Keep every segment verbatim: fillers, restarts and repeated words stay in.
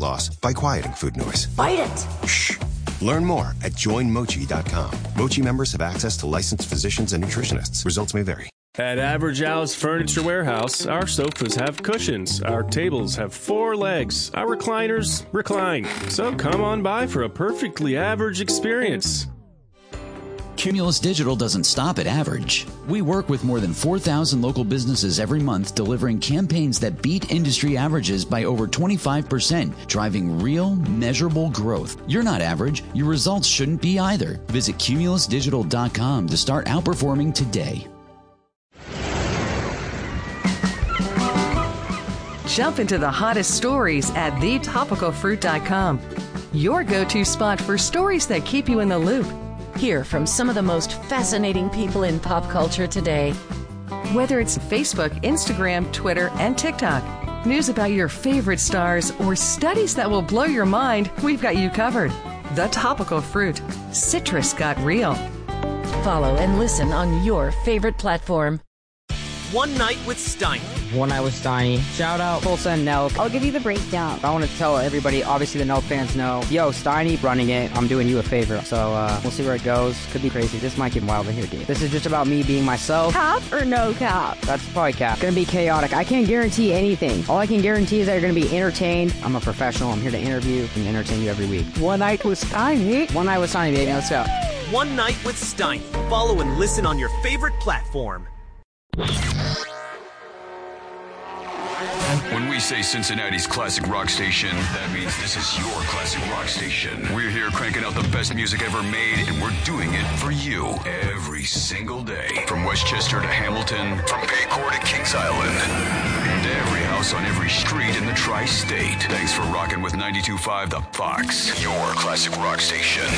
loss by quieting food noise. Bite it! Shh. Learn more at join mochi dot com. Mochi members have access to licensed physicians and nutritionists. Results may vary. At Average Al's Furniture Warehouse, our sofas have cushions, our tables have four legs, our recliners recline. So come on by for a perfectly average experience. Cumulus Digital doesn't stop at average. We work with more than four thousand local businesses every month, delivering campaigns that beat industry averages by over twenty-five percent, driving real, measurable growth. You're not average. Your results shouldn't be either. Visit cumulus digital dot com to start outperforming today. Jump into the hottest stories at the topical fruit dot com. Your go-to spot for stories that keep you in the loop. Hear from some of the most fascinating people in pop culture today. Whether it's Facebook, Instagram, Twitter, and TikTok, news about your favorite stars, or studies that will blow your mind, we've got you covered. The Topical Fruit. Citrus got real. Follow and listen on your favorite platform. One Night with Steiny. One Night with Steiny. Shout out Full Send Nelk. I'll give you the breakdown. I want to tell everybody, obviously the Nelk fans know, yo, Steiny running it, I'm doing you a favor. So uh, we'll see where it goes. Could be crazy. This might get wild in here, dude. This is just about me being myself. Cap or no cap? That's probably cap. Gonna be chaotic. I can't guarantee anything. All I can guarantee is that you're gonna be entertained. I'm a professional. I'm here to interview and entertain you every week. One Night with Steiny. One Night with Steiny, baby. Let's go. One Night with Steiny. Follow and listen on your favorite platform. When we say Cincinnati's classic rock station, that means this is your classic rock station. We're here cranking out the best music ever made, and we're doing it for you every single day. From Westchester to Hamilton, from Paycor to Kings Island, and every house on every street in the tri-state. Thanks for rocking with ninety-two point five The Fox, your classic rock station.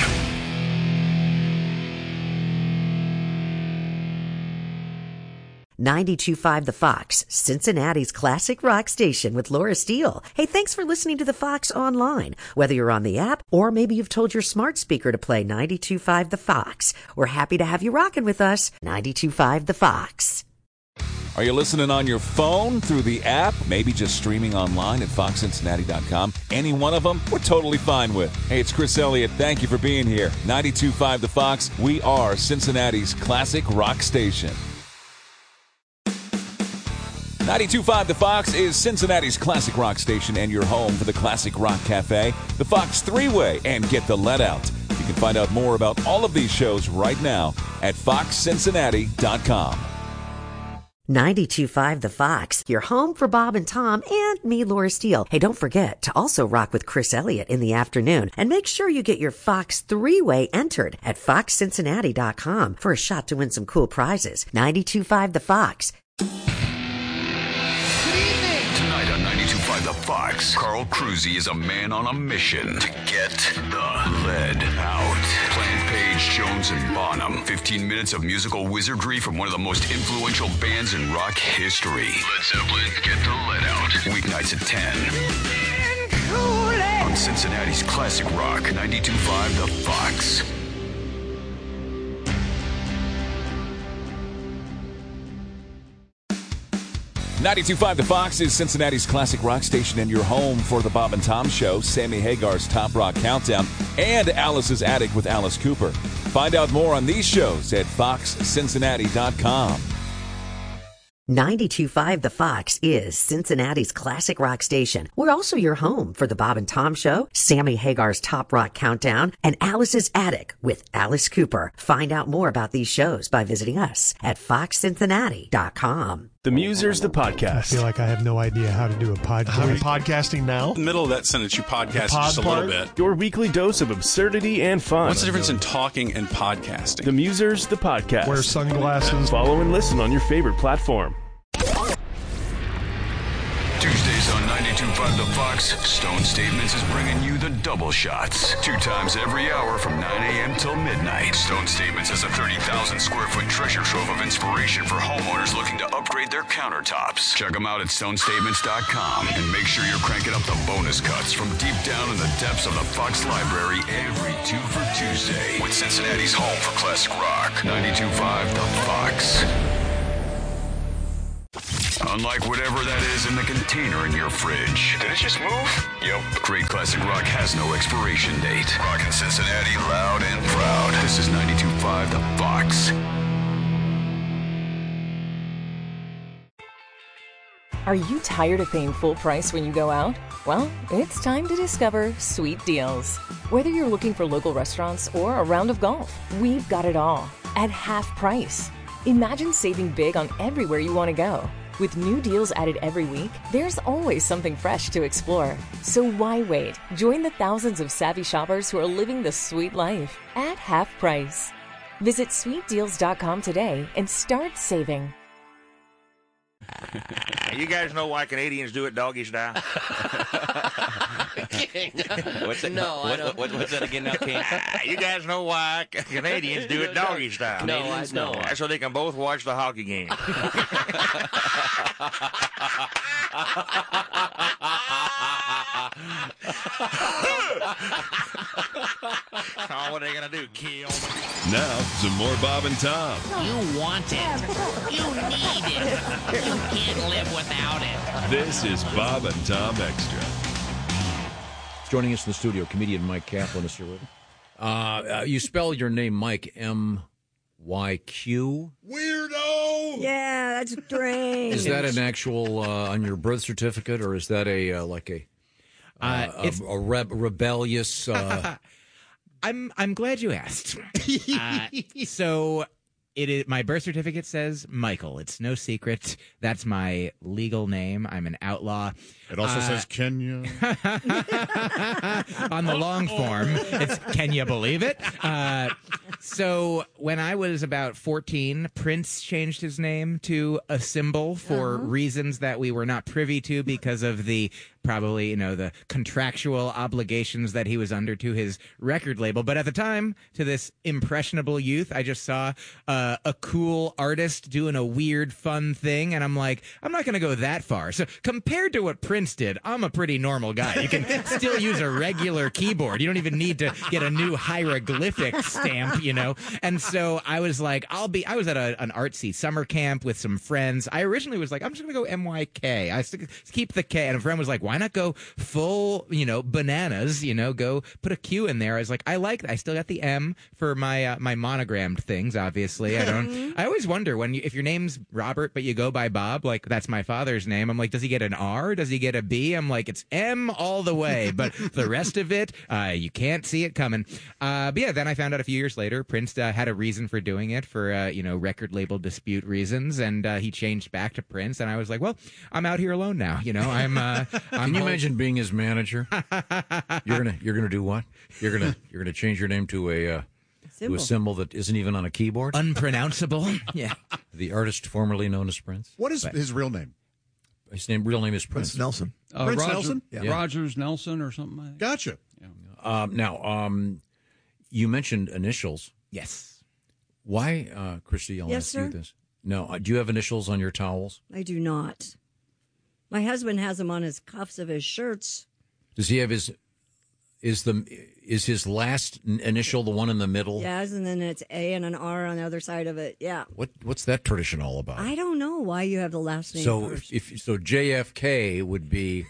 ninety-two point five The Fox, Cincinnati's classic rock station with Laura Steele. Hey, thanks for listening to The Fox online. Whether you're on the app or maybe you've told your smart speaker to play ninety-two point five The Fox. We're happy to have you rocking with us. ninety-two point five The Fox. Are you listening on your phone, through the app, maybe just streaming online at fox cincinnati dot com? Any one of them, we're totally fine with. Hey, it's Chris Elliott. Thank you for being here. ninety-two point five The Fox. We are Cincinnati's classic rock station. ninety-two point five The Fox is Cincinnati's classic rock station and your home for the Classic Rock Cafe, the Fox Three-Way, and Get the Let Out. You can find out more about all of these shows right now at fox cincinnati dot com. ninety-two point five The Fox, your home for Bob and Tom and me, Laura Steele. Hey, don't forget to also rock with Chris Elliott in the afternoon. And make sure you get your Fox Three-Way entered at fox cincinnati dot com for a shot to win some cool prizes. ninety-two point five The Fox. Tonight on ninety-two point five The Fox, Carl Cruzy is a man on a mission to get the lead out. Plant Page, Jones, and Bonham. fifteen minutes of musical wizardry from one of the most influential bands in rock history. Led Zeppelin, Get the Lead Out. Weeknights at ten. On Cincinnati's classic rock, ninety-two point five The Fox. ninety-two point five The Fox is Cincinnati's classic rock station and your home for the Bob and Tom Show, Sammy Hagar's Top Rock Countdown, and Alice's Attic with Alice Cooper. Find out more on these shows at fox cincinnati dot com. ninety-two point five The Fox is Cincinnati's classic rock station. We're also your home for the Bob and Tom Show, Sammy Hagar's Top Rock Countdown, and Alice's Attic with Alice Cooper. Find out more about these shows by visiting us at fox cincinnati dot com. The Musers, the podcast. I feel like I have no idea how to do a podcast. Are we podcasting now? In the middle of that sentence, you podcast pod just a part? little bit. Your weekly dose of absurdity and fun. What's the difference in talking and podcasting? The Musers, the podcast. Wear sunglasses. Follow and listen on your favorite platform. Tuesdays on ninety-two point five The Fox, Stone Statements is bringing you the double shots. Two times every hour from nine a.m. till midnight. Stone Statements is a thirty thousand square foot treasure trove of inspiration for homeowners looking to upgrade their countertops. Check them out at stone statements dot com and make sure you're cranking up the bonus cuts from deep down in the depths of the Fox Library every two for Tuesday with Cincinnati's home for classic rock. ninety-two point five The Fox. Unlike whatever that is in the container in your fridge. Did it just move? Yep. Great classic rock has no expiration date. Rockin' Cincinnati loud and proud. This is ninety-two point five The Fox. Are you tired of paying full price when you go out? Well, it's time to discover Sweet Deals. Whether you're looking for local restaurants or a round of golf, we've got it all at half price. Imagine saving big on everywhere you want to go. With new deals added every week, there's always something fresh to explore. So why wait? Join the thousands of savvy shoppers who are living the sweet life at half price. Visit sweet deals dot com today and start saving. You guys know why Canadians do it doggy style? What's that? No, I what, don't. what, what's that again now, King? You guys know why Canadians do it doggy style? No, I know. That's so they can both watch the hockey game. Oh, what are they going to do? Kill me? Now, some more Bob and Tom. You want it. You need it. You can't live without it. This is Bob and Tom Extra. Joining us in the studio, comedian Mike Kaplan is here with us. Uh, uh, you spell your name Mike, M Y Q. Weirdo! Yeah, that's strange. Is that an actual uh, on your birth certificate, or is that a uh, like a uh, Uh, a, it's- a reb- rebellious? Uh, I'm I'm glad you asked. uh, so it is, my birth certificate says Michael. It's no secret. That's my legal name. I'm an outlaw. It also Uh, says Kenya. on the long form, it's can you believe it? Uh, so when I was about fourteen, Prince changed his name to a symbol for Uh-huh. reasons that we were not privy to because of the probably, you know, the contractual obligations that he was under to his record label. But at the time, to this impressionable youth, I just saw uh, a cool artist doing a weird, fun thing, and I'm like, I'm not going to go that far. So compared to what Prince did, I'm a pretty normal guy. You can still use a regular keyboard. You don't even need to get a new hieroglyphic stamp, you know? And so I was like, I'll be, I was at a, an artsy summer camp with some friends. I originally was like, I'm just going to go M Y K. I stick, keep the K. And a friend was like, why not go full, you know, bananas, you know, go put a Q in there. I was like, I like that. I still got the M for my, uh, my monogrammed things, obviously. I don't, I always wonder when you, if your name's Robert, but you go by Bob, like that's my father's name. I'm like, does he get an R? Does he get a B? I'm like, it's M all the way, but the rest of it, uh, you can't see it coming. Uh, but yeah, then I found out a few years later, Prince uh, had a reason for doing it for, uh, you know, record label dispute reasons. And uh, he changed back to Prince. And I was like, well, I'm out here alone now. You know, I'm, uh, I'm Can you home- imagine being his manager? You're gonna you're gonna do what? You're gonna you're gonna change your name to a uh, to Symbol. a symbol that isn't even on a keyboard. Unpronounceable. Yeah. The artist formerly known as Prince. What is But his real name? his name real name is Prince, Prince Nelson. Uh, Prince Roger- Nelson? Yeah. Yeah. Rogers Nelson or something like that. Gotcha. Um, now, um, you mentioned initials. Yes. Why, uh, Christy? I'll Yes, ask you sir? this. No, uh, do you have initials on your towels? I do not. My husband has them on his cuffs of his shirts. Does he have his? Is the is his last n- initial the one in the middle? Yes, and then it's A and an R on the other side of it. Yeah. What what's that tradition all about? I don't know why you have the last name so first. if, if so, J F K would be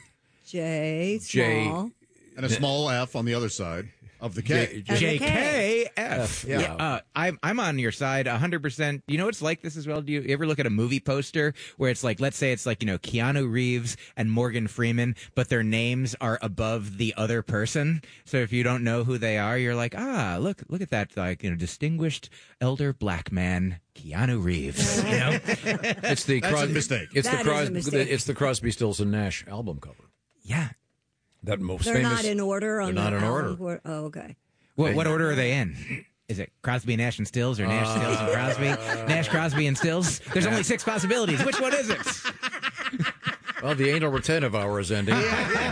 J, J- small. And a small F on the other side of the K. J- J K F. F, Yeah. yeah. Uh, I'm, I'm on your side one hundred percent. You know what's like this as well? Do you ever look at a movie poster where it's like, let's say it's like, you know, Keanu Reeves and Morgan Freeman, but their names are above the other person. So if you don't know who they are, you're like, ah, look, look at that, like, you know, distinguished elder black man, Keanu Reeves. You know? it's the That's a Cros- mistake. It's That the is a Crosby. mistake. It's the Crosby, Stills and Nash album cover. Yeah. That most They're famous. not in order on They're not the in album. order. Oh, okay. What, what order are they in? Is it Crosby, Nash, and Stills, or Nash, Stills, and Crosby? Nash, Crosby, and Stills? There's only six possibilities. Which one is it? Well, the anal retentive hour is ending.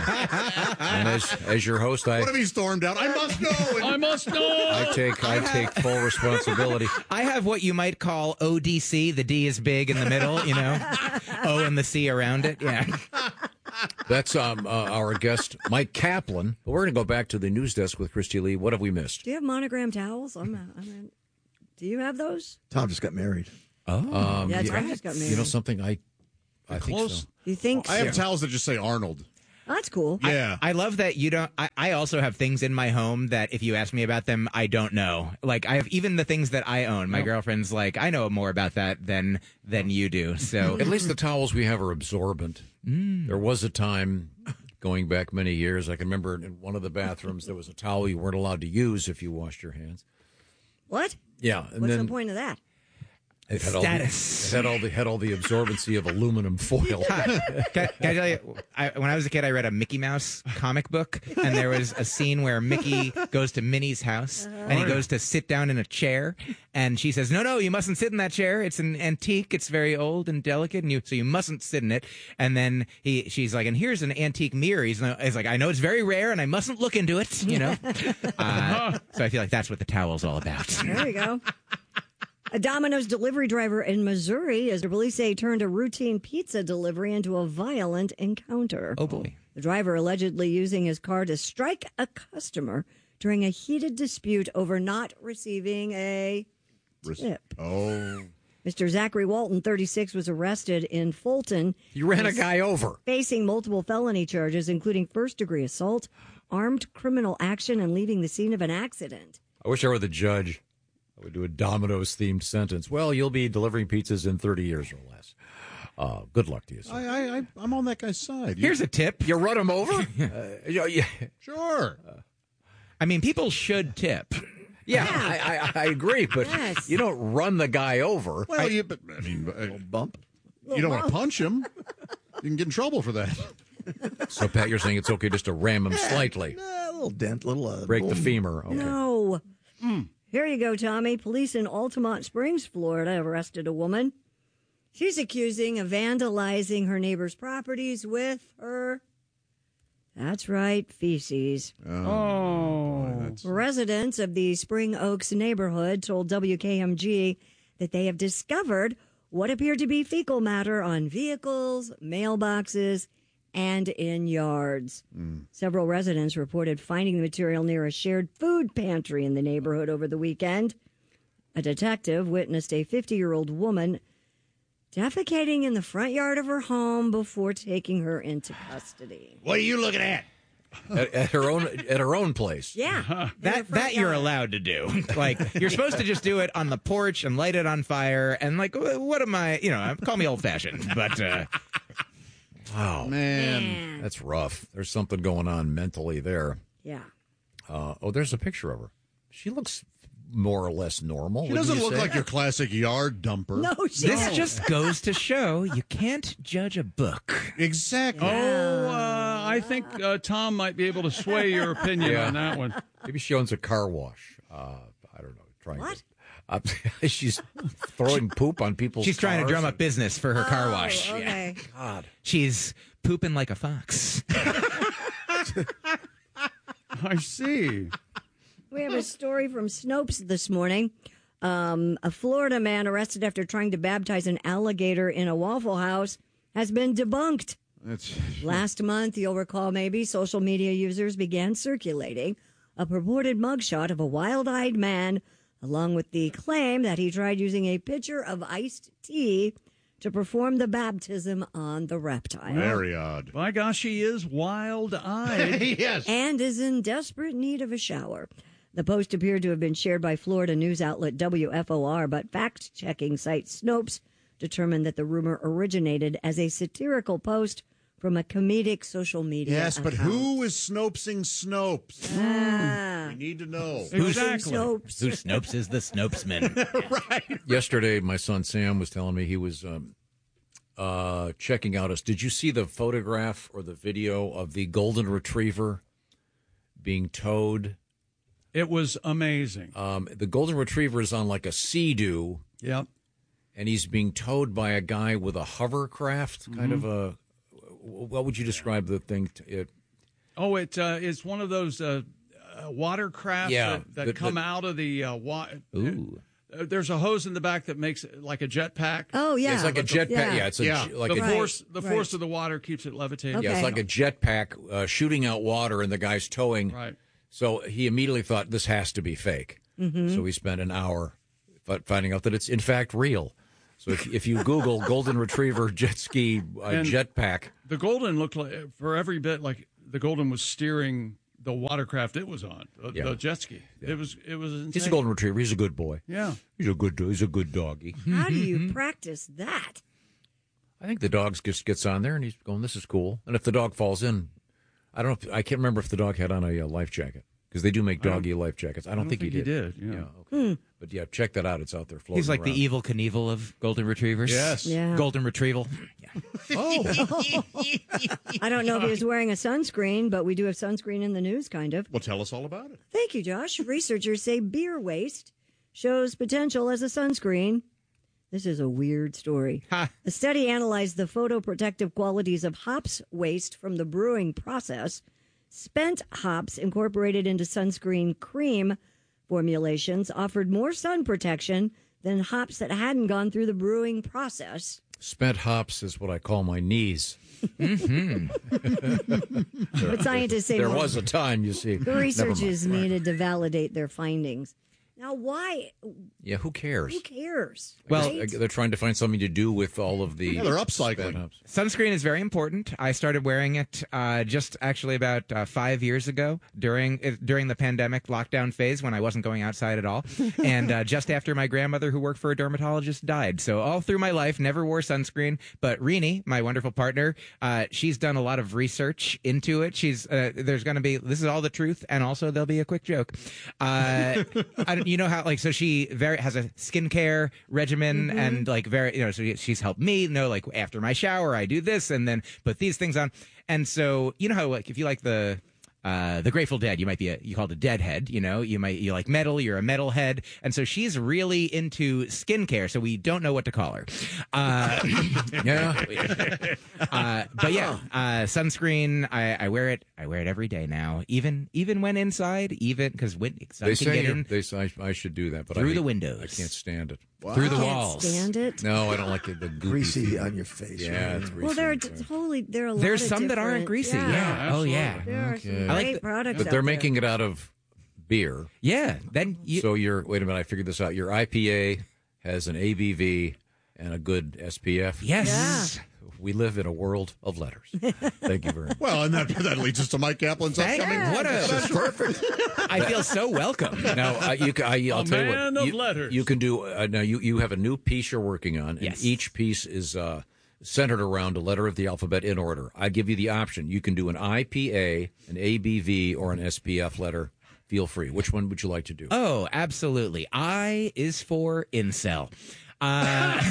And as as your host, I What if he stormed out? I must know. I must know. I take I take full responsibility. I have what you might call O D C. The D is big in the middle, you know? O and the C around it. Yeah. That's um uh, our guest, Mike Kaplan. We're going to go back to the news desk with Christy Lee. What have we missed? Do you have monogram towels? I'm, I'm in, do you have those? Tom just got married. Oh, um, Yeah, yeah, Tom just got You know married. something? I I think Close. so. You think? I have so? towels that just say Arnold. That's cool. Yeah. I, I love that you don't. I, I also have things in my home that if you ask me about them, I don't know. Like I have even the things that I own. My No. girlfriend's like, I know more about that than than you do. So At least the towels we have are absorbent. Mm. There was a time, going back many years, I can remember in one of the bathrooms there was a towel you weren't allowed to use if you washed your hands. What? Yeah. And What's then the point of that? It had all, the, Status. it had all the had all the absorbency of aluminum foil. can, can I tell you, I, when I was a kid, I read a Mickey Mouse comic book, and there was a scene where Mickey goes to Minnie's house, and he goes to sit down in a chair, and she says, no, no, you mustn't sit in that chair. It's an antique. It's very old and delicate, and you so you mustn't sit in it. And then he, she's like, and here's an antique mirror. He's, he's like, I know it's very rare, and I mustn't look into it, you know? uh, so I feel like that's what the towel's all about. There you go. A Domino's delivery driver in Missouri, as the police say, turned a routine pizza delivery into a violent encounter. Oh, boy. The driver allegedly using his car to strike a customer during a heated dispute over not receiving a tip. Oh. Mister Zachary Walton, thirty-six, was arrested in Fulton. You ran a He's guy over. Facing multiple felony charges, including first-degree assault, armed criminal action, and leaving the scene of an accident. I wish I were the judge. I would do a Domino's themed sentence. Well, you'll be delivering pizzas in thirty years or less. Uh, good luck to you, sir. I, I, I, I'm on that guy's side. You- Here's a tip. You run him over? uh, yeah, yeah. Sure. I mean, people should tip. Yeah, I, I, I agree, but Yes. you don't run the guy over. Well, you, but, I mean, uh, Bump. you don't want to punch him. You can get in trouble for that. So, Pat, you're saying it's okay just to ram him slightly. A little dent, little uh, Break the little- femur. Okay. No. Here you go, Tommy. Police in Altamont Springs, Florida, arrested a woman. She's accusing of vandalizing her neighbor's properties with her, that's right, feces. Oh. Residents of the Spring Oaks neighborhood told W K M G that they have discovered what appeared to be fecal matter on vehicles, mailboxes, and in yards. Mm. Several residents reported finding the material near a shared food pantry in the neighborhood over the weekend. A detective witnessed a fifty-year-old woman defecating in the front yard of her home before taking her into custody. What are you looking at? At, at her own at her own place. Yeah. That that you're allowed to do. Like you're supposed to just do it on the porch and light it on fire and like wh- what am I? You know, call me old fashioned, but uh, Wow, Man. that's rough. There's something going on mentally there. Yeah. Uh, oh, there's a picture of her. She looks more or less normal. She wouldn't doesn't you look say? like your classic yard dumper. No, she this doesn't. just goes to show you can't judge a book. Exactly. Oh, uh, I think uh, Tom might be able to sway your opinion Yeah. on that one. Maybe she owns a car wash. Uh, I don't know. Trying What? To, uh, she's throwing poop on people's She's trying to cars drum up business for her car Oh, wash. okay. God. She's pooping like a fox. I see. We have a story from Snopes this morning. Um, a Florida man arrested after trying to baptize an alligator in a Waffle House has been debunked. That's Last month, you'll recall maybe, social media users began circulating a purported mugshot of a wild-eyed man, along with the claim that he tried using a pitcher of iced tea to perform the baptism on the reptile. very odd. By gosh, he is wild-eyed. Yes. And is in desperate need of a shower. The post appeared to have been shared by Florida news outlet W F O R, but fact-checking site Snopes determined that the rumor originated as a satirical post from a comedic social media Yes, but account. who is Snopesing Snopes? Ah. We need to know. Exactly. Snopes. Who Snopes is the Snopesman? Yesterday, my son Sam was telling me he was um, uh, checking out us. Did you see the photograph or the video of the golden retriever being towed? It was amazing. Um, the golden retriever is on like a Sea-Doo. Yep. And he's being towed by a guy with a hovercraft, kind Mm-hmm. of a. What would you describe the thing? To, it, Oh, it uh, it's one of those uh, uh, watercrafts Yeah, that, that the- come the- out of the uh, water. Ooh. There's a hose in the back that makes it like a jetpack. Oh, yeah. It's like a But the- jetpack. Yeah. yeah. it's a Yeah. j- like the a Right, force, the right. force of the water keeps it levitating. yeah, it's Okay. like a jetpack uh, shooting out water, and the guy's towing. Right. So he immediately thought this has to be fake. Mm-hmm. So he spent an hour fi- finding out that it's in fact real. So if, if you Google Golden Retriever jet ski uh, And jetpack, The Golden looked like, for every bit, like the Golden was steering the watercraft it was on, the, Yeah. the jet ski. It was, it was insane. he's a Golden Retriever. He's a good boy. Yeah. He's a good. He's a good doggy. How do you practice that? I think the dog just gets on there and he's going, "This is cool." And if the dog falls in, I don't know. If, I can't remember if the dog had on a, uh life jacket because they do make I don't- doggy life jackets. I don't, I don't think, think he he did. did, yeah. okay. But yeah, check that out. It's out there floating. He's like around. the evil Knievel of golden retrievers. Yes. Yeah. Golden retrieval. Oh. I don't know if he was wearing a sunscreen, but we do have sunscreen in the news, kind of. Well, tell us all about it. Thank you, Josh. Researchers say beer waste shows potential as a sunscreen. This is a weird story. The study analyzed the photoprotective qualities of hops waste from the brewing process. Spent hops incorporated into sunscreen cream formulations offered more sun protection than hops that hadn't gone through the brewing process. Spent hops is what I call my knees. But scientists say there more- was a time, you see. The Never research mind. is needed to validate their findings. Now, why? Yeah, who cares? Who cares? Well, right? They're trying to find something to do with all of the. Yeah, they're upcycling. spent hops. Sunscreen is very important. I started wearing it uh, just actually about uh, five years ago during uh, during the pandemic lockdown phase when I wasn't going outside at all, and uh, just after my grandmother, who worked for a dermatologist, died. So all through my life, never wore sunscreen. But Rini, my wonderful partner, uh, she's done a lot of research into it. She's uh, there's going to be this is all the truth, and also there'll be a quick joke. Uh, I don't, you know how like so she very has a skincare regimen Mm-hmm. and like very you know so she's helped me know like after my shower I do this and then put these things on, and so you know how like if you like the uh the Grateful Dead, you might be a you called a deadhead, you know you might you like metal, you're a metalhead, and so she's really into skincare, so we don't know what to call her. Uh, Yeah. uh, but yeah, uh, sunscreen. I, I wear it. I wear it every day now, even even when inside, even because sun They can say get you're- in they say I, I should do that, but I through hate- the windows. I can't stand it. through the Can't walls. stand it. No, I don't like it. The goopy Greasy feeling. on your face. Yeah, right? it's greasy. Well, there are t- totally there are a lot There's of some that aren't different- greasy. Yeah, Yeah. Oh yeah. there are Okay. some I like great the- products. But out they're there. making it out of beer. Yeah. Then you. So your wait a minute, I figured this out. Your I P A has an A B V and a good S P F. Yes. We live in a world of letters. Thank you very much. Well, and that, that leads us to Mike Kaplan's Thank- upcoming. what a- That's perfect. I feel so welcome. Now, uh, you, ca- I, I'll A tell you man what. of You, letters. you can do. Uh, now, you, you have a new piece you're working on, and Yes. each piece is uh, centered around a letter of the alphabet in order. I give you the option. You can do an I P A, an A B V, or an S P F letter. Feel free. Which one would you like to do? Oh, absolutely. I is for incel. Uh,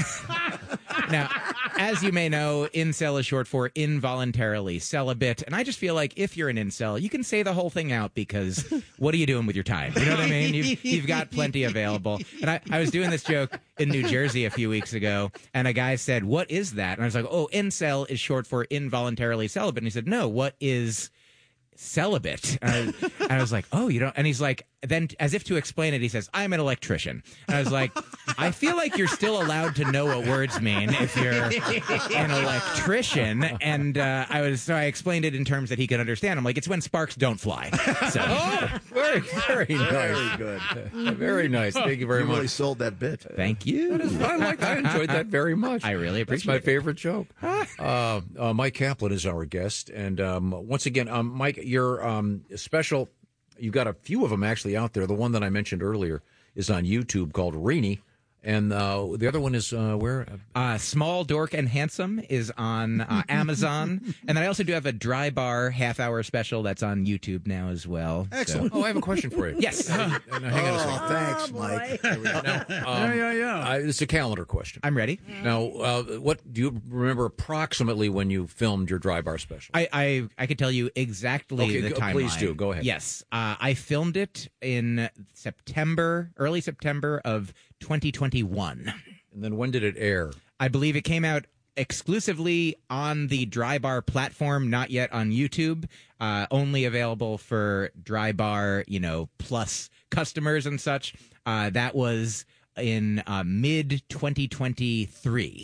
now, as you may know, incel is short for involuntarily celibate. And I just feel like if you're an incel, you can say the whole thing out because what are you doing with your time? You know what I mean? You've, you've got plenty available. And I, I was doing this joke in New Jersey a few weeks ago, and a guy said, "What is that?" And I was like, "Oh, incel is short for involuntarily celibate." And he said, "No, what is celibate?" And I, and I was like, "Oh, you don't." And he's like, then as if to explain it, he says, "I'm an electrician." And I was like, I feel like you're still allowed to know what words mean if you're an electrician. And uh, I was so I explained it in terms that he could understand. I'm like, it's when sparks don't fly. So Oh, very, very nice. Very good. Very nice. Thank you very you much. really sold that bit. thank you. I like. I enjoyed that very much. I really That's appreciate my it. favorite joke. uh, uh, Mike Kaplan is our guest, and um, once again, um, Mike, your um, special. You've got a few of them actually out there. The one that I mentioned earlier is on YouTube called Rini, and uh, the other one is uh, where? Uh, Small, Dork, and Handsome is on uh, Amazon. And then I also do have a Dry Bar half-hour special that's on YouTube now as well. Excellent. So- Oh, I have a question for you. Yes. Uh, now, hang on a second. Oh, thanks, Mike. Now, um, Yeah, yeah, yeah. I, it's a calendar question. I'm ready. Now, uh, what do you remember approximately when you filmed your Dry Bar special? I, I, I could tell you exactly Okay, the go- timeline. please do. Go ahead. Yes. Uh, I filmed it in September, early September of twenty twenty-one. And then when did it air? I believe it came out exclusively on the Dry Bar platform, not yet on YouTube. Uh, only available for Dry Bar, you know, plus customers and such. Uh, that was in uh, mid twenty twenty-three.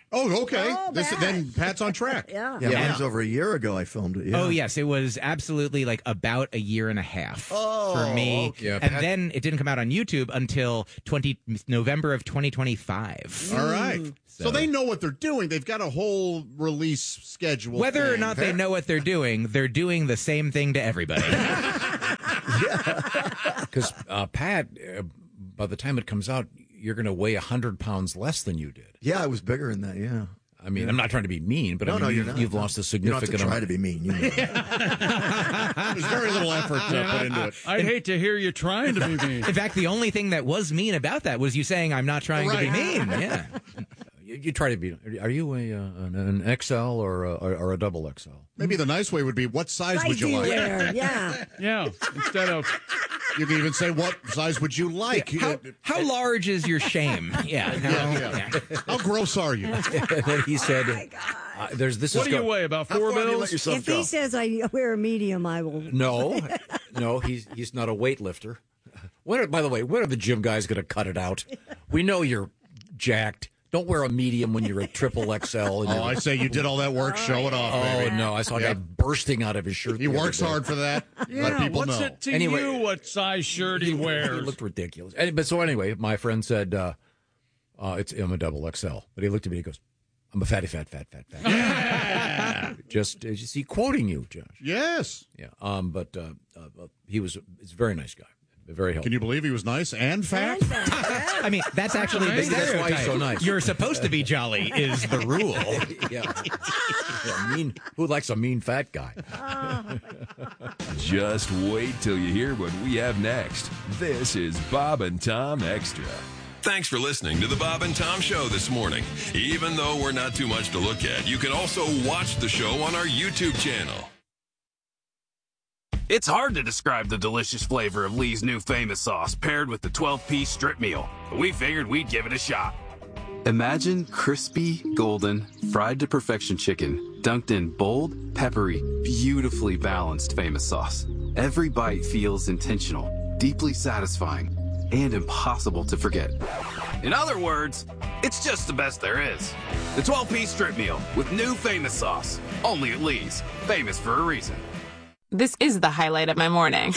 Oh, okay. Oh, this, bad. then Pat's on track. Yeah. Yeah, Yeah. mine was over a year ago. I filmed it. Yeah. Oh yes, it was absolutely like about a year and a half Oh, for me. okay. Yeah, and Pat- then it didn't come out on YouTube until twenty November of twenty twenty-five. All right. So, So- they know what they're doing. They've got a whole release schedule. Whether or thing. not they know what they're doing, they're doing the same thing to everybody. Because uh, Pat, uh, by the time it comes out, you're going to weigh one hundred pounds less than you did. Yeah, I was bigger than that. Yeah. I mean, Yeah. I'm not trying to be mean, but no, I mean, no, you, you're not. you've lost a You don't have significant to try amount. to be mean. You know. There's very little effort to put into it. I'd hate to hear you trying to be mean. In fact, the only thing that was mean about that was you saying I'm not trying Right. to be mean. Yeah. You, you try to be. Are you a uh, an, an X L or a, or a double X L? Maybe the nice way would be, what size, Size would you do you like? wear? Yeah. Yeah, instead of You can even say, what size would you like? How, how large is your shame? Yeah. How, Yeah, yeah. How gross are you? And then he said, uh, "There's this what is do you go- weigh? About How four far do you bills? let yourself If go? he says I wear a medium, I will. No, no, he's he's not a weightlifter. When are, by the way, when are the gym guys going to cut it out? We know you're jacked. Don't wear a medium when you're a triple X L. And Oh, you're- I say you did all that work. Show it off, Oh baby. no! I saw a Yeah. guy bursting out of his shirt. He the other works day. hard for that. Let Yeah, people what's know. it to Anyway- you what size shirt he He wears? looked ridiculous. And, but so anyway, my friend said, uh, uh, "It's I'm a double X L." But he looked at me. and He goes, "I'm a fatty, fat, fat, fat, fat." Yeah. Just is he quoting you, Josh? Yes. Yeah. Um. But uh, uh, he was. He's a very nice guy. Very helpful. Can you believe he was nice and fat? I mean, that's actually the Maybe that's why he's stereotype. so nice. You're supposed to be jolly is the rule. yeah. yeah. Mean. Who likes a mean fat guy? Just wait till you hear what we have next. This is Bob and Tom Extra. Thanks for listening to the Bob and Tom Show this morning. Even though we're not too much to look at, you can also watch the show on our YouTube channel. It's hard to describe the delicious flavor of Lee's new famous sauce paired with the twelve-piece strip meal. We figured we'd give it a shot. Imagine crispy, golden, fried to perfection chicken dunked in bold, peppery, beautifully balanced famous sauce. Every bite feels intentional, deeply satisfying, and impossible to forget. In other words, it's just the best there is. The twelve-piece strip meal with new famous sauce. Only at Lee's. Famous for a reason. This is the highlight of my morning.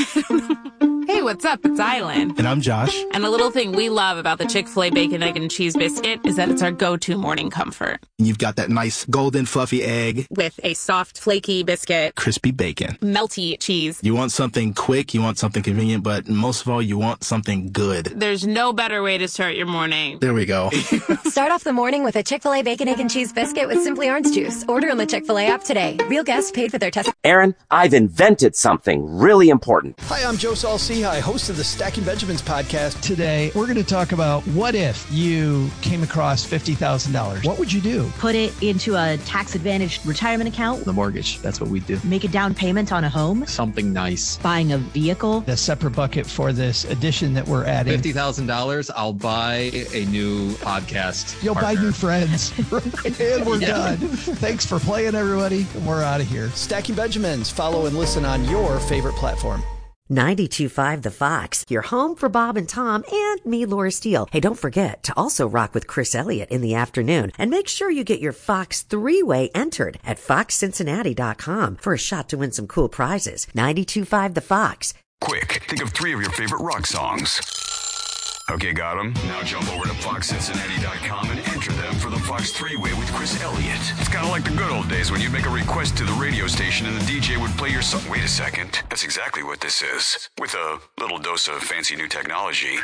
Hey, what's up? It's Island. And I'm Josh. And a little thing we love about the Chick-fil-A Bacon, Egg, and Cheese Biscuit is that it's our go-to morning comfort. You've got that nice golden fluffy egg. With a soft, flaky biscuit. Crispy bacon. Melty cheese. You want something quick, you want something convenient, but most of all, you want something good. There's no better way to start your morning. There we go. Start off the morning with a Chick-fil-A Bacon, Egg, and Cheese Biscuit with Simply Orange Juice. Order on the Chick-fil-A app today. Real guests paid for their test. Aaron, I've invented something really important. Hi, I'm Joe Saul-Sehy, host of the Stacking Benjamins podcast. Today, we're going to talk about what if you came across fifty thousand dollars? What would you do? Put it into a tax-advantaged retirement account. The mortgage. That's what we do. Make a down payment on a home. Something nice. Buying a vehicle. A separate bucket for this addition that we're adding. fifty thousand dollars, I'll buy a new podcast. You'll partner. buy new friends. And we're Yeah. done. Thanks for playing, everybody. And we're out of here. Stacking Benjamins. Follow and listen on your favorite platform. ninety-two point five The Fox, your home for Bob and Tom and me, Laura Steele. Hey, don't forget to also rock with Chris Elliott in the afternoon. And make sure you get your Fox three-way entered at fox cincinnati dot com for a shot to win some cool prizes. ninety-two point five The Fox. Quick, think of three of your favorite rock songs. Okay, got them? Now jump over to fox cincinnati dot com and enter them for the Fox three-way with Chris Elliott. It's kind of like the good old days when you'd make a request to the radio station and the D J would play your song. Wait a second. That's exactly what this is. With a little dose of fancy new technology.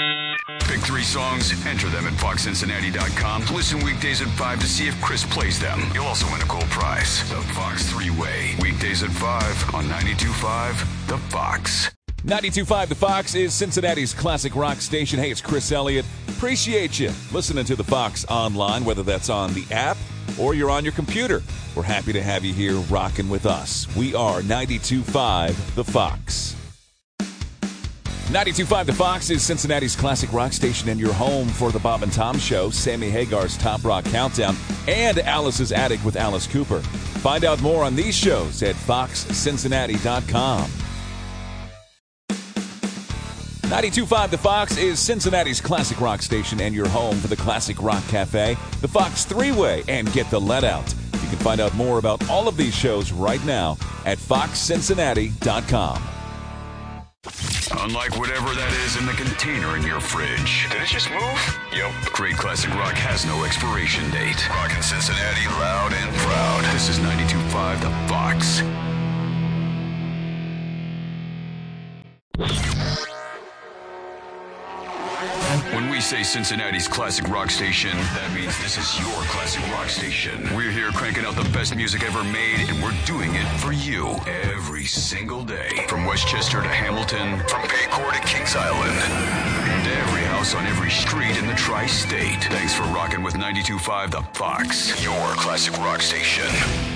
Pick three songs, enter them at fox cincinnati dot com. Listen weekdays at five to see if Chris plays them. You'll also win a cool prize. The Fox three-way. Weekdays at five on ninety-two point five The Fox. ninety-two point five The Fox is Cincinnati's classic rock station. Hey, it's Chris Elliott. Appreciate you listening to The Fox online, whether that's on the app or you're on your computer. We're happy to have you here rocking with us. We are ninety-two point five The Fox. ninety-two point five The Fox is Cincinnati's classic rock station and your home for the Bob and Tom Show, Sammy Hagar's Top Rock Countdown, and Alice's Attic with Alice Cooper. Find out more on these shows at fox cincinnati dot com. ninety-two point five The Fox is Cincinnati's classic rock station and your home for the Classic Rock Cafe, the Fox Three-Way, and Get the Let Out. You can find out more about all of these shows right now at fox cincinnati dot com. Unlike whatever that is in the container in your fridge. Did it just move? Yep. Great classic rock has no expiration date. Rockin' Cincinnati loud and proud. This is ninety-two point five The Fox. When we say Cincinnati's classic rock station, that means this is your classic rock station. We're here cranking out the best music ever made, and we're doing it for you every single day. From Westchester to Hamilton, from Paycor to Kings Island, and every house on every street in the tri-state. Thanks for rocking with ninety-two point five The Fox, your classic rock station.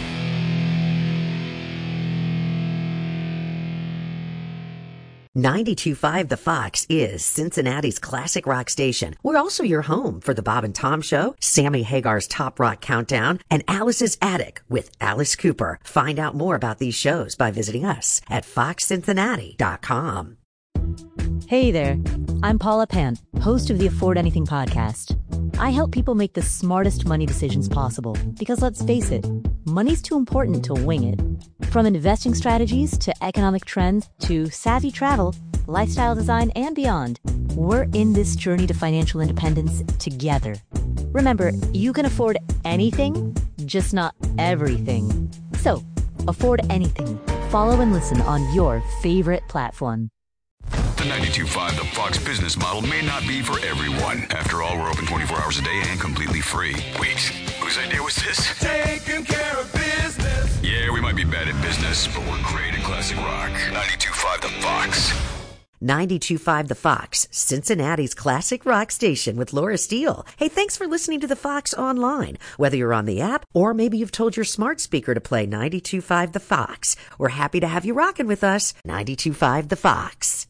ninety-two point five The Fox is Cincinnati's classic rock station. We're also your home for the Bob and Tom Show, Sammy Hagar's Top Rock Countdown, and Alice's Attic with Alice Cooper. Find out more about these shows by visiting us at fox cincinnati dot com. Hey there, I'm Paula Pant, host of the Afford Anything podcast. I help people make the smartest money decisions possible because, let's face it, money's too important to wing it. From investing strategies to economic trends to savvy travel, lifestyle design, and beyond, we're in this journey to financial independence together. Remember, you can afford anything, just not everything. So, afford anything. Follow and listen on your favorite platform. The ninety-two point five The Fox business model may not be for everyone. After all, we're open twenty-four hours a day and completely free. Wait, whose idea was this? Taking care of business. Yeah, we might be bad at business, but we're great at classic rock. ninety-two point five The Fox. ninety-two point five The Fox, Cincinnati's classic rock station with Laura Steele. Hey, thanks for listening to The Fox online. Whether you're on the app or maybe you've told your smart speaker to play ninety-two point five The Fox. We're happy to have you rocking with us. ninety-two point five The Fox.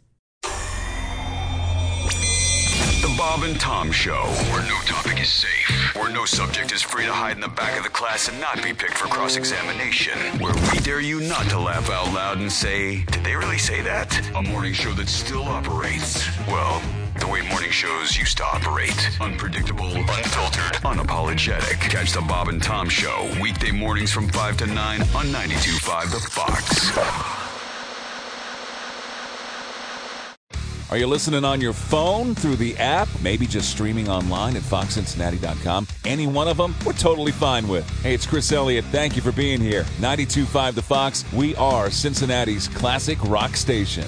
The Bob and Tom Show, where no topic is safe, where no subject is free to hide in the back of the class and not be picked for cross-examination, where we dare you not to laugh out loud and say, did they really say that? A morning show that still operates. Well, the way morning shows used to operate. Unpredictable, unfiltered, unapologetic. Catch the Bob and Tom Show, weekday mornings from five to nine on ninety-two point five The Fox. Are you listening on your phone, through the app, maybe just streaming online at fox cincinnati dot com? Any one of them, we're totally fine with. Hey, it's Chris Elliott. Thank you for being here. ninety-two point five The Fox. We are Cincinnati's classic rock station.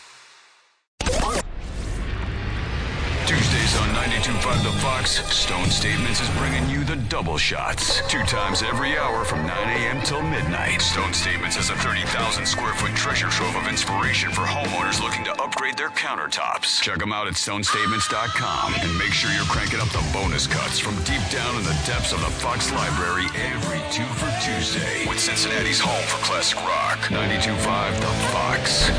Tuesdays on ninety-two point five The Fox, Stone Statements is bringing you the double shots. Two times every hour from nine a.m. till midnight. Stone Statements is a thirty thousand square foot treasure trove of inspiration for homeowners looking to upgrade their countertops. Check them out at stone statements dot com and make sure you're cranking up the bonus cuts from deep down in the depths of the Fox Library every two for Tuesday with Cincinnati's home for classic rock. ninety-two point five The Fox.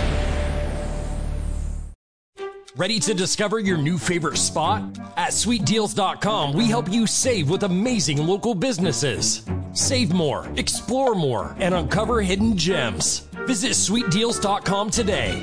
Ready to discover your new favorite spot? At sweet deals dot com, we help you save with amazing local businesses. Save more, explore more, and uncover hidden gems. Visit sweet deals dot com today.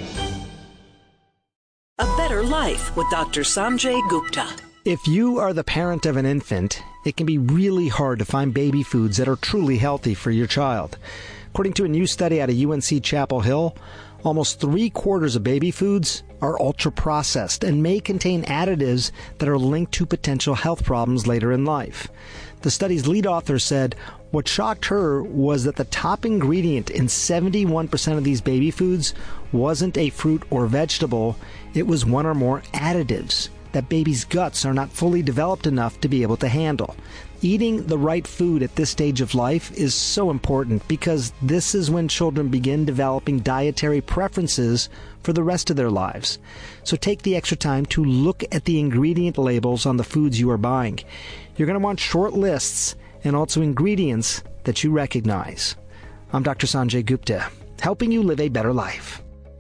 A better life with Doctor Sanjay Gupta. If you are the parent of an infant, it can be really hard to find baby foods that are truly healthy for your child. According to a new study out of U N C Chapel Hill, almost three quarters of baby foods are ultra-processed and may contain additives that are linked to potential health problems later in life. The study's lead author said what shocked her was that the top ingredient in seventy-one percent of these baby foods wasn't a fruit or vegetable, it was one or more additives that babies' guts are not fully developed enough to be able to handle. Eating the right food at this stage of life is so important because this is when children begin developing dietary preferences for the rest of their lives. So take the extra time to look at the ingredient labels on the foods you are buying. You're going to want short lists and also ingredients that you recognize. I'm Doctor Sanjay Gupta, helping you live a better life.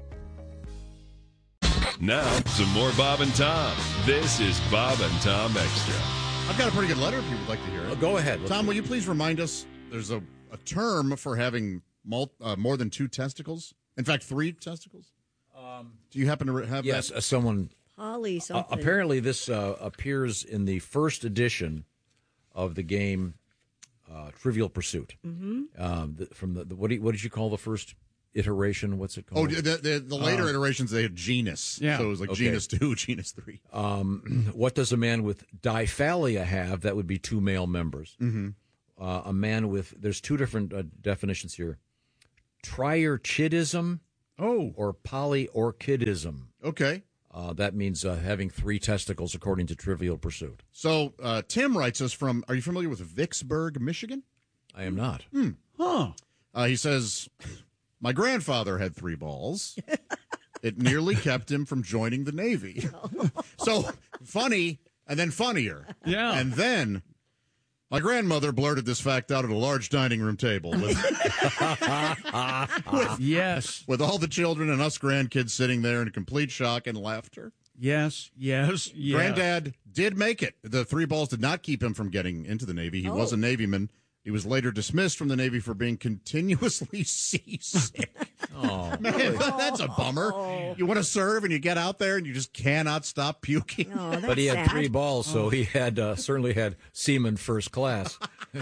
Now, some more Bob and Tom. This is Bob and Tom Extra. I've got a pretty good letter if you would like to hear it. Oh, go ahead. Let's Tom, will you please remind us, there's a, a term for having mul- uh, more than two testicles? In fact, three testicles? Do you happen to have Yes, that? uh, someone. Polly Uh, something. apparently, this uh, appears in the first edition of the game uh, Trivial Pursuit. Mm-hmm. Um, the, from the, the what, do you, what did you call the first iteration? What's it Oh, called? the, the, the later Uh, iterations, they had genus. Yeah. So it was like Okay. genus two, genus three. Um, what does a man with diphalia have? That would be two male members. Mm-hmm. Uh, a man with, there's two different uh, definitions here. Triarchidism oh. or polyorchidism. Okay. Uh, that means uh, having three testicles, according to Trivial Pursuit. So uh, Tim writes us from, are you familiar with Vicksburg, Michigan? I am not. Hmm. Huh. Uh, he says, my grandfather had three balls. It nearly kept him from joining the Navy. So funny, and then funnier. Yeah. And then my grandmother blurted this fact out at a large dining room table. With, with, yes. With all the children and us grandkids sitting there in complete shock and laughter. Yes, yes, yes. Granddad did make it. The three balls did not keep him from getting into the Navy. He Oh. was a Navyman. He was later dismissed from the Navy for being continuously seasick. Oh, Man, that's a bummer. You want to serve and you get out there and you just cannot stop puking. But he had three balls, so he had uh, certainly had seaman first class.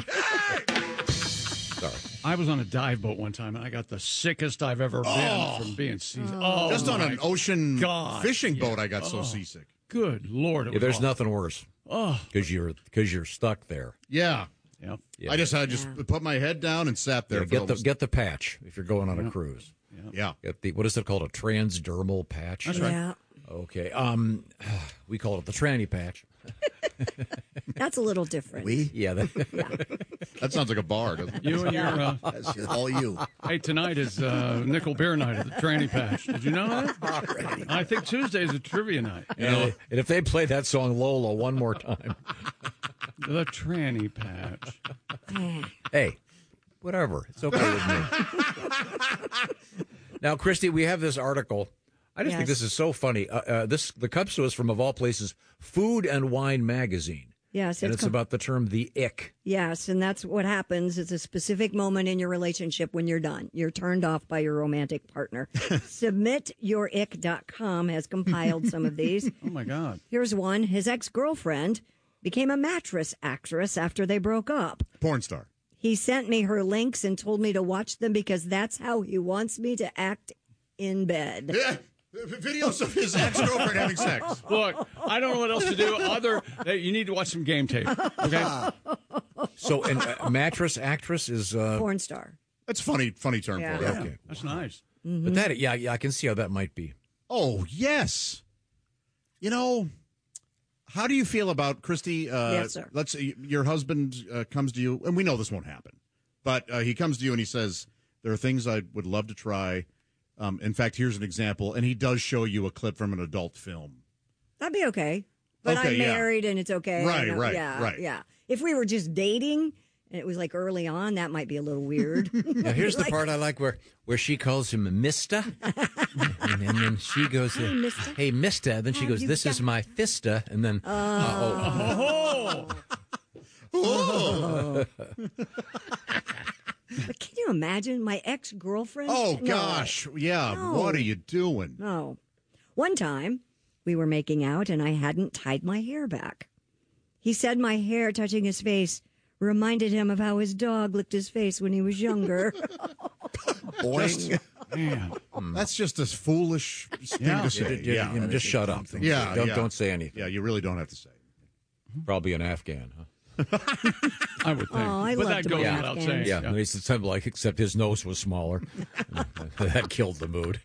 Sorry. I was on a dive boat one time, and I got the sickest I've ever been Oh. from being seasick. Oh, just on an my ocean God. fishing boat, Yeah. I got so Oh. seasick. Good Lord. It Yeah, was there's awful. nothing worse. Oh. Because you're, because you're stuck there. Yeah. Yep. Yeah. I just I just put my head down and sat there. Yeah, for get the almost- get the patch if you're going on a Yeah. cruise. Yeah. Get the what is it called? A transdermal patch. That's right. Yeah. Okay. Um, we call it the tranny patch. That's a little different. We? Yeah. That, that sounds like a bar, doesn't it? You and your. Uh, That's just all you. Hey, tonight is uh, nickel beer night at the Tranny Patch. Did you know that? I think Tuesday's a trivia night. you know, and if they play that song Lola one more time, The Tranny Patch. hey, whatever. It's okay with me. Now, Christy, we have this article. I just think Yes. this is so funny. Uh, uh, this the comes to us from, of all places, Food and Wine magazine. Yes, and it's it's com- about the term the ick. Yes, and that's what happens. It's a specific moment in your relationship when you're done. You're turned off by your romantic partner. submit your ick dot com has compiled some of these. Oh, my God. Here's one. His ex-girlfriend became a mattress actress after they broke up. Porn star. He sent me her links and told me to watch them because that's how he wants me to act in bed. Yeah. Videos of his ex-girlfriend having sex. Look, I don't know what else to do other than you need to watch some game tape. Okay. So, and uh, mattress actress is uh, Porn star. That's funny, funny term Yeah. for it. Yeah. Okay. That's nice. Mm-hmm. But that, yeah, yeah, I can see how that might be. Oh, yes. You know, how do you feel about, Christy, uh, Yes, sir. let's say your husband uh, comes to you, and we know this won't happen, but uh, he comes to you and he says, there are things I would love to try. Um, in fact, here's an example, and he does show you a clip from an adult film. That'd be okay. But Okay, I'm yeah. married and it's okay. Right, I know- right, yeah, right. Yeah. If we were just dating and it was like early on, that might be a little weird. Now, here's the Like- part I like where, where she calls him Mister and, then then she goes, Hi, uh, mister. hey, Mister Then she How goes, you this is got- my Fista. And then, Oh. Oh. But can you imagine my ex-girlfriend? Oh, No. gosh. Yeah. No. What are you doing? No. One time, we were making out and I hadn't tied my hair back. He said my hair touching his face reminded him of how his dog licked his face when he was younger. Boing. Man. That's just a foolish thing Yeah. to say. yeah, Yeah. yeah, just shut up. Yeah, Don't, yeah. don't say anything. Yeah, you really don't have to say. Probably an Afghan, huh? I would think. Oh, I but love that to goes be without Afghans. saying. Yeah, It's something like, except his nose was smaller. That killed the mood.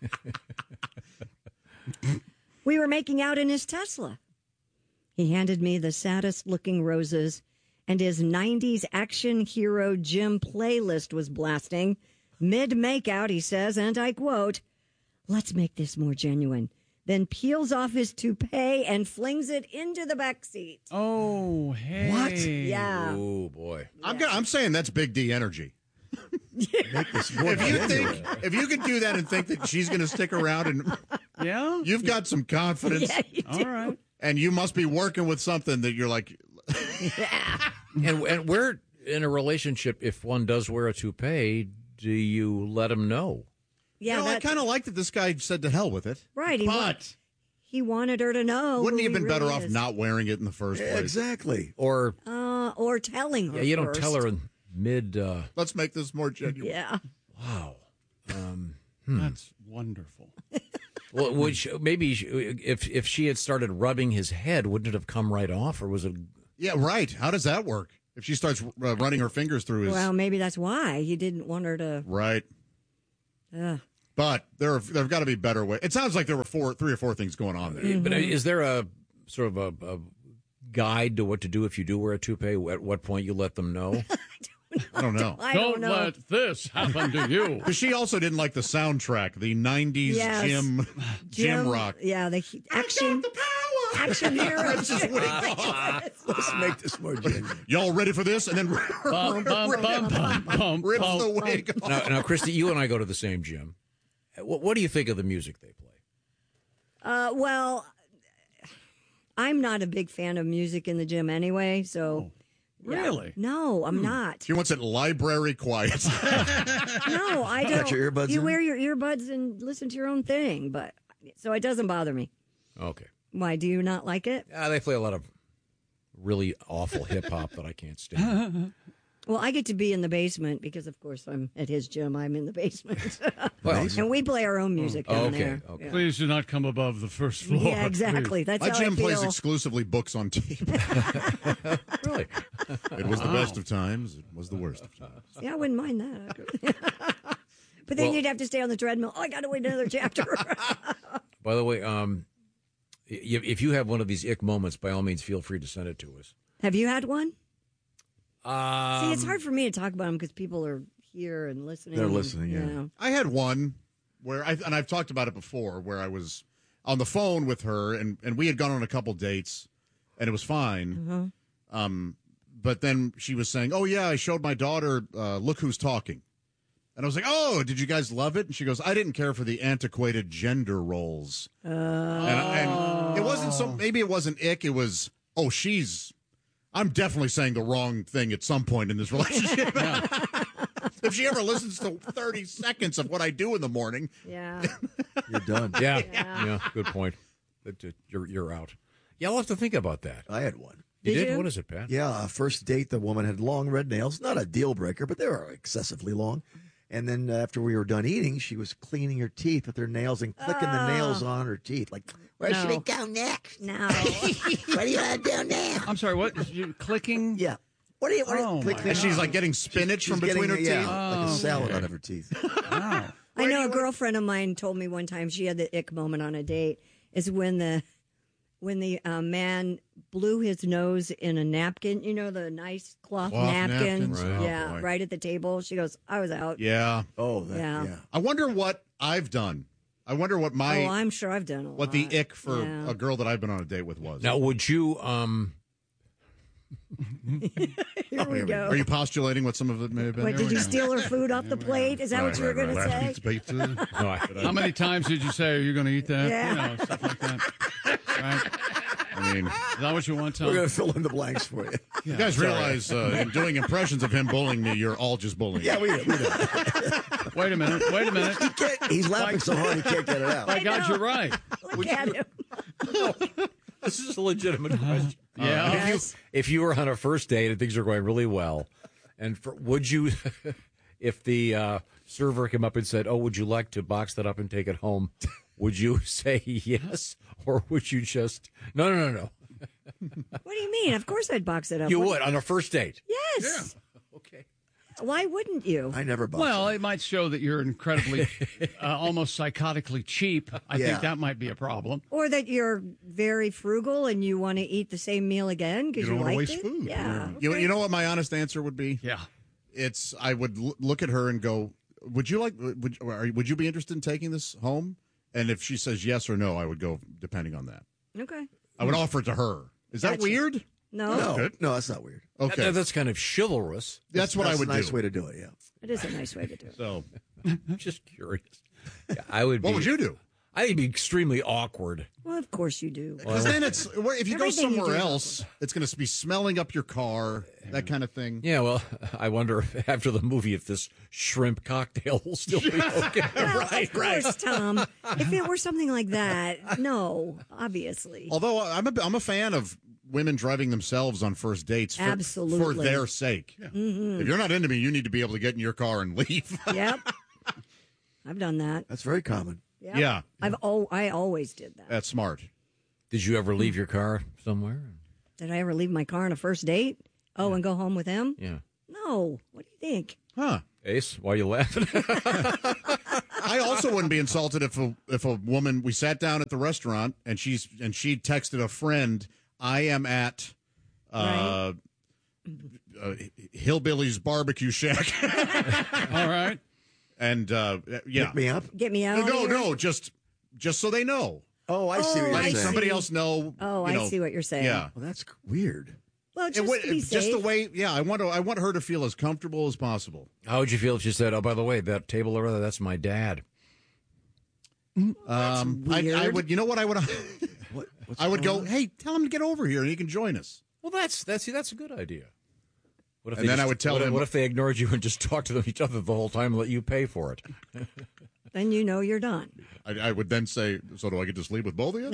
We were making out in his Tesla. He handed me the saddest looking roses, and his nineties action hero gym playlist was blasting. Mid makeout, he says, and I quote, "Let's make this more genuine." Then peels off his toupee and flings it into the back seat. Oh, hey. What? Yeah. Oh, boy. I'm gonna, I'm saying that's Big D energy. If you think if you can do that and think that she's going to stick around, and Yeah? you've got some confidence, Yeah, you All right. and you must be working with something that you're like, And, and we're in a relationship, if one does wear a toupee, do you let him know? Yeah, you know, I that- kind of like that this guy said to hell with it. Right. He, wa- But he wanted her to know. wouldn't who he have been really better off is. not wearing it in the first place? Exactly. Or Uh, or telling her. yeah, you don't first. tell her in mid. Uh, Let's make this more genuine. Yeah. wow. Um, That's wonderful. Well, would she, maybe she- if if she had started rubbing his head, wouldn't it have come right off, or was it? Yeah, right. How does that work? If she starts uh, running her fingers through his Well, maybe that's why he didn't want her to. right. Uh, But there are, there've got to be better ways. It sounds like there were four, three or four things going on there. But is there a sort of a, a guide to what to do if you do wear a toupee? At what point you let them know? I don't know. I don't Don't know. let this happen to you. Because she also didn't like the soundtrack, the nineties Yes. gym, gym rock. Yeah, the he- action. Action heroes. Let's make this more genuine. Y'all ready for this? And then Bum, bum, bum, bum, bum, rips bum. the wig off. Now, now, Christy, you and I go to the same gym. What, what do you think of the music they play? Uh, well, I'm not a big fan of music in the gym anyway, so. yeah. Really? No, I'm not. She wants it library quiet. No, I don't. Got your earbuds You in? wear your earbuds and listen to your own thing, but so it doesn't bother me. Okay. Why do you not like it? Uh, they play a lot of really awful hip hop that I can't stand. Well, I get to be in the basement because, of course, I'm at his gym. I'm in the basement, Well, and we play our own music down okay, there. okay. Yeah. Please do not come above the first floor. Yeah, exactly. That's My how gym I feel. plays exclusively books on tape. Really? It was the best of times. It was the worst of times. Yeah, I wouldn't mind that. But then Well- you'd have to stay on the treadmill. Oh, I got to wait another chapter. By the way, um, y- if you have one of these ick moments, by all means, feel free to send it to us. Have you had one? Um, See, it's hard for me to talk about them because people are here and listening. They're and, listening, yeah. you know. I had one where I and I've talked about it before, where I was on the phone with her, and, and we had gone on a couple dates, and it was fine. Uh-huh. Um, but then she was saying, "Oh yeah, I showed my daughter. Uh, look who's talking." And I was like, "Oh, did you guys love it?" And she goes, "I didn't care for the antiquated gender roles." Uh, And, and it wasn't so. Maybe it wasn't ick. It was, oh, she's. I'm definitely saying the wrong thing at some point in this relationship. If she ever listens to thirty seconds of what I do in the morning, yeah. You're done. Yeah, yeah, good point. That- that You're you're out. Yeah, I'll have to think about that. I had one. You Did did? you? What is it, Pat? Yeah, uh, first date, the woman had long red nails. Not a deal breaker, but they were excessively long. And then after we were done eating, she was cleaning her teeth with her nails and clicking the nails on her teeth. Like, where No. should it go next? No. What do you want to do now? I'm sorry, what? Is you clicking? Yeah. What do you want Oh, to my click? and she's like getting spinach She's from between getting, her yeah, teeth. like a Oh, salad okay. out of her teeth. Wow. I know a girlfriend of mine told me one time she had the ick moment on a date is when the when the uh, man blew his nose in a napkin, you know, the nice cloth, Cloth napkin. napkins? Right. Yeah, Oh, boy. right at the table. She goes, I was out. Yeah. Oh, that, Yeah. yeah. I wonder what I've done. I wonder what my oh, I'm sure I've done a what lot. the ick for Yeah. a girl that I've been on a date with was. Now, would you? Um, Here we go. Are you postulating what some of it may have been? What, did you steal her food off the plate? Is that what you were going to say? no, I, How many times did you say, are you going to eat that? Yeah. You know, stuff like that. Right? I mean, Is that what you want, Tom? We're going to fill in the blanks for you. you guys realize uh, in doing impressions of him bullying me, you're all just bullying. Yeah, we do. We do. Wait a minute. Wait a minute. He can't, he's laughing so hard he can't get it out. My God, you're right. Look at him. this is a legitimate question. Yeah. If you Yes. if you were on a first date and things are going really well, and for, would you, if the uh, server came up and said, "Oh, would you like to box that up and take it home?" Would you say yes, or would you just no, no, no, no? What do you mean? Of course I'd box it up. You What- would on a first date. Yes. Okay. Why wouldn't you? I never boxed Well, him. it might show that you're incredibly, uh, almost psychotically cheap. I Yeah. think that might be a problem. Or that you're very frugal and you want to eat the same meal again because You you, don't wanna liked waste it? food. Yeah. You, okay. you know what my honest answer would be? Yeah. It's I would l- look at her and go, "Would you like? Would are, would you be interested in taking this home?" And if she says yes or no, I would go depending on that. Okay. I would offer it to her. Is that Gotcha. weird? No. No, Good. no, that's not weird. Okay, That- that's kind of chivalrous. that's what I That's would a nice do. way to do it, yeah. It is a nice way to do it. So, I'm just curious. Yeah, I would. what be, would you do? I think it'd be extremely awkward. Well, of course you do. Because then it's if you go Everything you somewhere do. else, it's going to be smelling up your car, that kind of thing. Yeah, well, I wonder if after the movie if this shrimp cocktail will still be okay. Well, Right, of course, Tom. If it were something like that, no, obviously. Although I'm a, I'm a fan of women driving themselves on first dates for, Absolutely. for their sake. Mhm. If you're not into me, you need to be able to get in your car and leave. Yep. I've done that. That's very common. Yep. Yeah. I've oh, I always did that. That's smart. Did you ever leave your car somewhere? Did I ever leave my car on a first date? Oh, and go home with him? Yeah. No. What do you think? Huh. Ace, why are you laughing? I also wouldn't be insulted if a if a woman we sat down at the restaurant and she's and she texted a friend, I am at uh, uh Hillbilly's Barbecue Shack. All right. And uh yeah. Pick me up? Get me out. No, of no, here? no, just just so they know. Oh, I see Oh, what you're Letting saying. somebody see. else know. Oh, you I know, see what you're saying. Yeah. Well, that's weird. Well, It just would- to be just safe. the way, yeah. I want to. I want her to feel as comfortable as possible. How would you feel if she said, "Oh, by the way, that table over there, that's my dad"? Um, I, I weird. would. You know what I would. What, what's I would going go. on? Hey, tell him to get over here, and he can join us. Well, that's that's that's a good idea. What if And they then I just- would tell what, if- them- What if they ignored you and just talked to them each other the whole time and let you pay for it? Then you know you're done. I, I would then say, "So do I get to sleep with both of you?"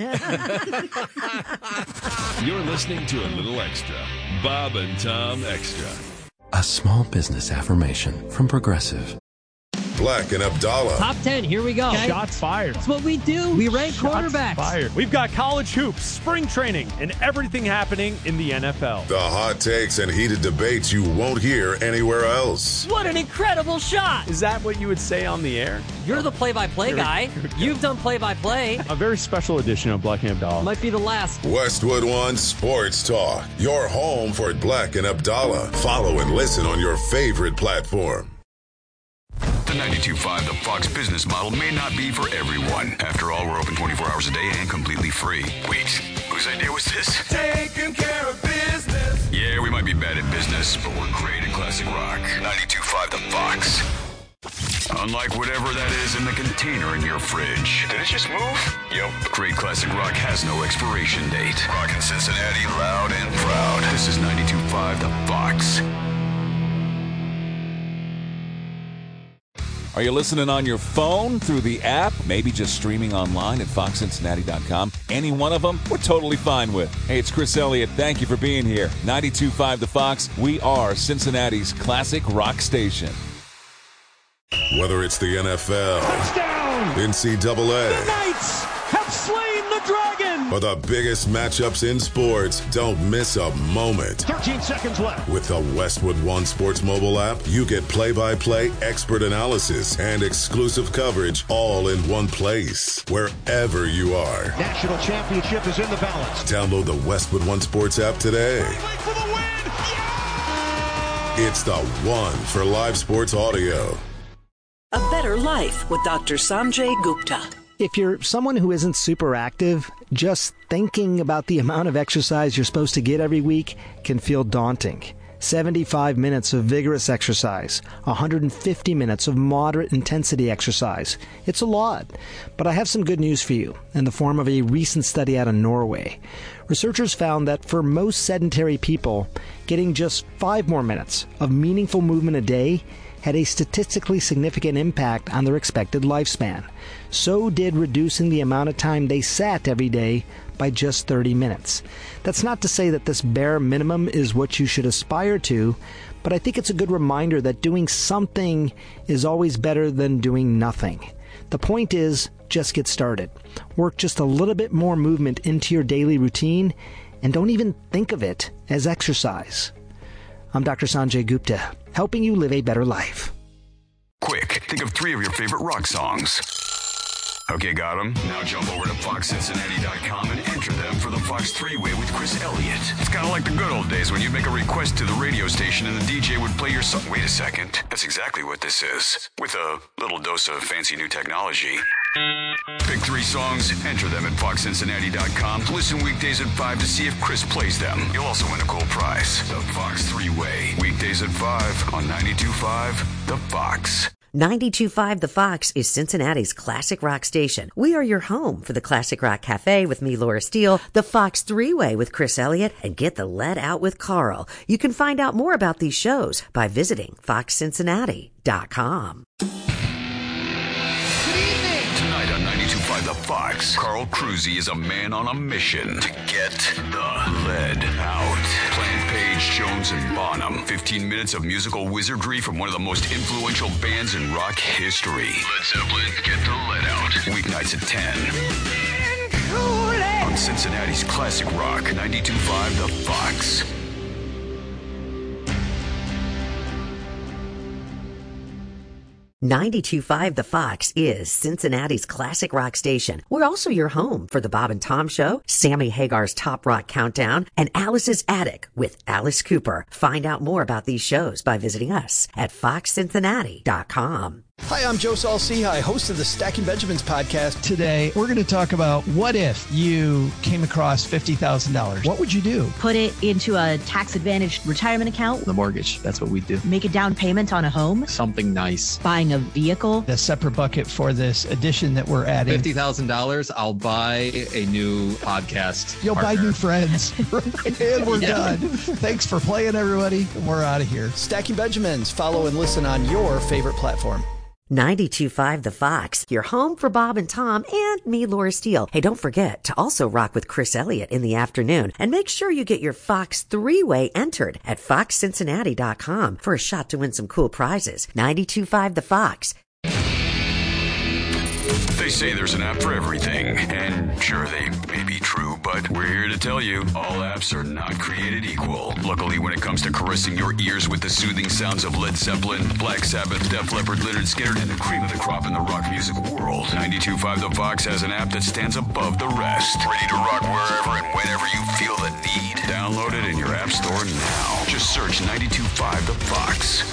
You're listening to a little extra. Bob and Tom Extra. A small business affirmation from Progressive. Black and Abdallah. Top ten, here we go. Shots fired. That's what we do. We rank Shots quarterbacks. fired. We've got college hoops, spring training, and everything happening in the N F L. The hot takes and heated debates you won't hear anywhere else. What an incredible shot. Is that what you would say on the air? You're the play-by-play Here we- guy. here we go. You've done play-by-play. A very special edition of Black and Abdallah. Might be the last. Westwood One Sports Talk. Your home for Black and Abdallah. Follow and listen on your favorite platform. The ninety-two point five The Fox business model may not be for everyone. After all, we're open twenty-four hours a day and completely free. Wait, whose idea was this? Taking care of business. Yeah, we might be bad at business, but we're great at classic rock. ninety-two point five The Fox. Unlike whatever that is in the container in your fridge. Did it just move? Yep. Great classic rock has no expiration date. Rockin' Cincinnati loud and proud. This is ninety-two point five The Fox. Are you listening on your phone, through the app, maybe just streaming online at fox cincinnati dot com? Any one of them, we're totally fine with. Hey, it's Chris Elliott. Thank you for being here. ninety-two point five The Fox. We are Cincinnati's classic rock station. Whether it's the N F L, Touchdown! N C double A, The Knights have slain the dragon! or the biggest matchups in sports, don't miss a moment. thirteen seconds left. With the Westwood One Sports mobile app, you get play-by-play expert analysis and exclusive coverage all in one place, wherever you are. National championship is in the balance. Download the Westwood One Sports app today. For the win! It's the one for live sports audio. A Better Life with Doctor Sanjay Gupta. If you're someone who isn't super active, just thinking about the amount of exercise you're supposed to get every week can feel daunting. seventy-five minutes of vigorous exercise, one hundred fifty minutes of moderate intensity exercise. It's a lot. But I have some good news for you in the form of a recent study out of Norway. Researchers found that for most sedentary people, getting just five more minutes of meaningful movement a day had a statistically significant impact on their expected lifespan. So did reducing the amount of time they sat every day by just thirty minutes. That's not to say that this bare minimum is what you should aspire to, but I think it's a good reminder that doing something is always better than doing nothing. The point is, just get started. Work just a little bit more movement into your daily routine, and don't even think of it as exercise. I'm Doctor Sanjay Gupta, helping you live a better life. Quick, think of three of your favorite rock songs. Okay, got them? Now jump over to fox cincinnati dot com and enter them for the Fox three-way with Chris Elliott. It's kind of like the good old days when you'd make a request to the radio station and the D J would play your song. Wait a second. That's exactly what this is. With a little dose of fancy new technology. Pick three songs, enter them at fox cincinnati dot com. Listen weekdays at five to see if Chris plays them. You'll also win a cool prize. The Fox three-way. Weekdays at five on ninety-two point five The Fox. ninety-two point five The Fox is Cincinnati's classic rock station. We are your home for the Classic Rock Cafe with me, Laura Steele, the Fox Three-Way with Chris Elliott, and Get the Lead Out with Carl. You can find out more about these shows by visiting fox cincinnati dot com. Tonight on ninety-two point five The Fox, Carl Cruzy is a man on a mission to get the lead out. Plant Page, Jones, and Bonham. fifteen minutes of musical wizardry from one of the most influential bands in rock history. Led Zeppelin, Get the Lead Out. Weeknights at ten. On Cincinnati's classic rock, ninety-two point five The Fox. ninety-two point five The Fox is Cincinnati's classic rock station. We're also your home for the Bob and Tom Show, Sammy Hagar's Top Rock Countdown, and Alice's Attic with Alice Cooper. Find out more about these shows by visiting us at fox cincinnati dot com. Hi, I'm Joe Saul-Sehy, host of the Stacking Benjamins podcast. Today, we're going to talk about what if you came across fifty thousand dollars. What would you do? Put it into a tax-advantaged retirement account. The mortgage, that's what we do. Make a down payment on a home. Something nice. Buying a vehicle. A separate bucket for this addition that we're adding. fifty thousand dollars, I'll buy a new podcast. You'll partner. buy new friends. And we're Yeah. done. Thanks for playing, everybody. And we're out of here. Stacking Benjamins. Follow and listen on your favorite platform. ninety-two point five The Fox, your home for Bob and Tom and me, Laura Steele. Hey, don't forget to also rock with Chris Elliott in the afternoon. And make sure you get your Fox Three-Way entered at fox cincinnati dot com for a shot to win some cool prizes. ninety-two point five The Fox. They say there's an app for everything, and sure, they may be true, but we're here to tell you, all apps are not created equal. Luckily, when it comes to caressing your ears with the soothing sounds of Led Zeppelin, Black Sabbath, Def Leppard, Lynyrd Skynyrd, and the cream of the crop in the rock music world, ninety-two point five The Fox has an app that stands above the rest. Ready to rock wherever and whenever you feel the need. Download it in your app store now. Just search ninety-two point five The Fox.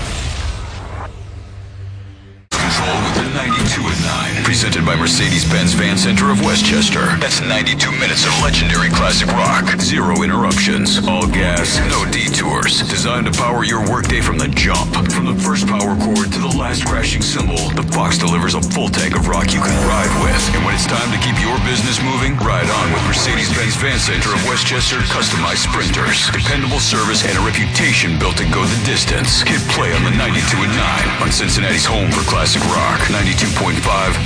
Control with the ninety-two at nine. Presented by Mercedes-Benz Van Center of Westchester. That's ninety-two minutes of legendary classic rock. Zero interruptions. All gas, no detours. Designed to power your workday from the jump. From the first power chord to the last crashing cymbal, the Fox delivers a full tank of rock you can ride with. And when it's time to keep your business moving, ride on with Mercedes-Benz Van Center of Westchester customized sprinters. Dependable service and a reputation built to go the distance. Hit play on the ninety-two at nine on Cincinnati's home for classic rock. ninety-two point five